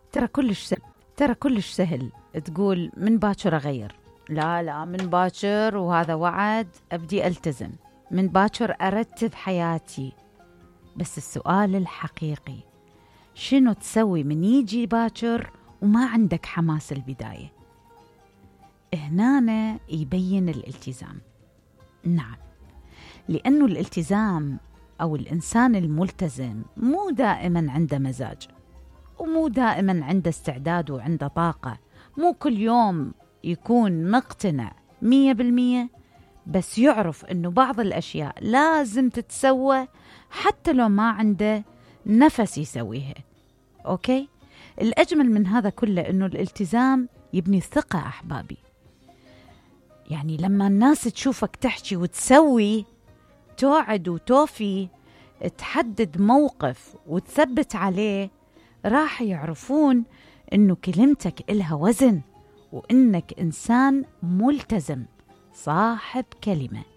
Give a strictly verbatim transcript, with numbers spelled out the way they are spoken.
ترى كلش سهل. ترى كلش سهل تقول من باكر أغير، لا لا من باكر وهذا وعد أبدي ألتزم، من باكر أرتب حياتي. بس السؤال الحقيقي، شنو تسوي من يجي باكر وما عندك حماس البداية؟ هنا يبين الالتزام. نعم، لأنه الالتزام أو الإنسان الملتزم مو دائما عنده مزاج، ومو دائما عنده استعداد وعنده طاقة، مو كل يوم يكون مقتنع مية بالمية، بس يعرف أنه بعض الأشياء لازم تتسوى حتى لو ما عنده نفس يسويها. أوكي؟ الأجمل من هذا كله أنه الالتزام يبني الثقة أحبابي. يعني لما الناس تشوفك تحكي وتسوي، توعد وتوفي، تحدد موقف وتثبت عليه، راح يعرفون أنه كلمتك إلها وزن، وإنك إنسان ملتزم صاحب كلمة.